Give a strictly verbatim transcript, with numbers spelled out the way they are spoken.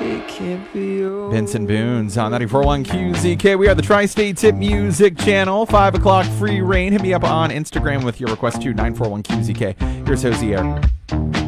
It can't be over. Vincent Boons on ninety-four point one Q Z K. We are the Tri-State Tip Music Channel. five o'clock free reign. Hit me up on Instagram with your request to nine four one Q Z K. Here's Hosier.